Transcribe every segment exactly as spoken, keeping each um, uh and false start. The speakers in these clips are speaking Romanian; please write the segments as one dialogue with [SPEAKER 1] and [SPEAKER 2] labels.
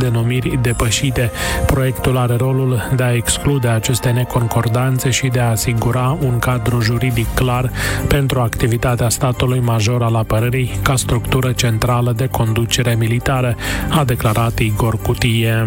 [SPEAKER 1] denumiri depășite. Proiectul are rolul de a exclude aceste neconcordanțe și de a asigura un cadru juridic clar pentru activitatea statului major al apărării ca structură centrală de conducere militară, a declarat Igor Cutie.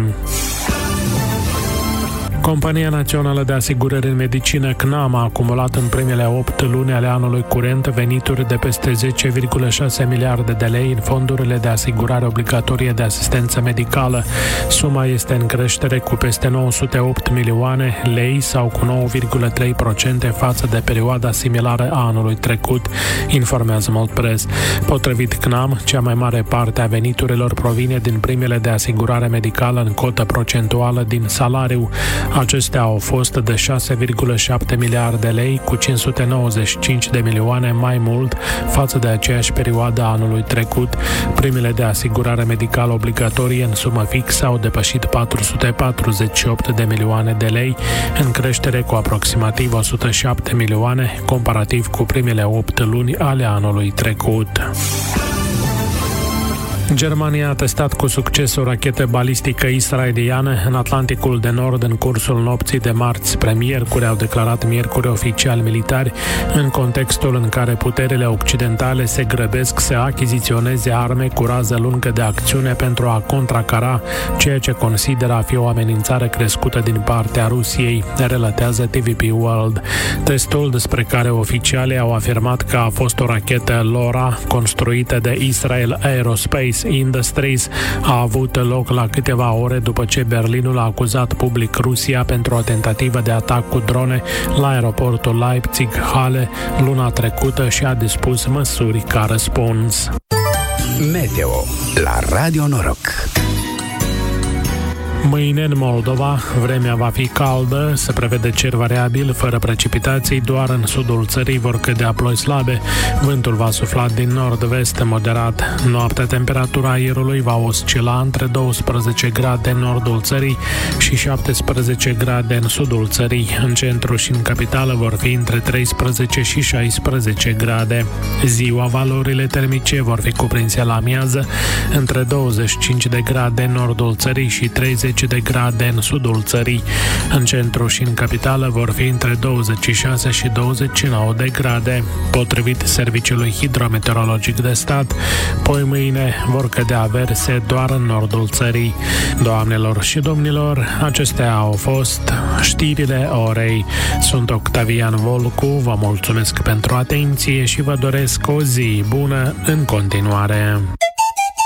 [SPEAKER 1] Compania Națională de Asigurări în Medicină C N A M a acumulat în primele opt luni ale anului curent venituri de peste zece virgulă șase miliarde de lei în fondurile de asigurare obligatorie de asistență medicală. Suma este în creștere cu peste nouă sute opt milioane lei sau cu nouă virgulă trei la sută față de perioada similară a anului trecut, informează Moldpress. Potrivit C N A M, cea mai mare parte a veniturilor provine din primele de asigurare medicală în cotă procentuală din salariu. Acestea au fost de șase virgulă șapte miliarde lei, cu cinci sute nouăzeci și cinci de milioane mai mult față de aceeași perioadă a anului trecut. Primele de asigurare medicală obligatorie în sumă fixă au depășit patru sute patruzeci și opt de milioane de lei, în creștere cu aproximativ o sută șapte milioane, comparativ cu primele opt luni ale anului trecut. Germania a testat cu succes o rachetă balistică israeliană în Atlanticul de Nord în cursul nopții de marți spre miercuri, au declarat miercuri oficiali militari, în contextul în care puterile occidentale se grăbesc să achiziționeze arme cu rază lungă de acțiune pentru a contracara ceea ce consideră a fi o amenințare crescută din partea Rusiei, relatează T V P World. Testul, despre care oficialii au afirmat că a fost o rachetă LORA construită de Israel Aerospace Industries, a avut loc la câteva ore după ce Berlinul a acuzat public Rusia pentru o tentativă de atac cu drone la aeroportul Leipzig-Halle luna trecută și a dispus măsuri ca răspuns.
[SPEAKER 2] Meteo la Radio Noroc.
[SPEAKER 1] Mâine în Moldova, vremea va fi caldă, se prevede cer variabil, fără precipitații, doar în sudul țării vor cădea ploi slabe, vântul va sufla din nord-vest moderat. Noaptea temperatura aerului va oscila între douăsprezece grade în nordul țării și șaptesprezece grade în sudul țării. În centru și în capitală vor fi între treisprezece și șaisprezece grade. Ziua, valorile termice vor fi cuprinse la amiază între douăzeci și cinci de grade în nordul țării și treizeci de grade în sudul țării. În centru și în capitală vor fi între douăzeci și șase și douăzeci și nouă de grade. Potrivit Serviciului Hidrometeorologic de Stat, poi mâine vor cădea averse doar în nordul țării. Doamnelor și domnilor, acestea au fost știrile orei. Sunt Octavian Volcu, vă mulțumesc pentru atenție și vă doresc o zi bună în continuare.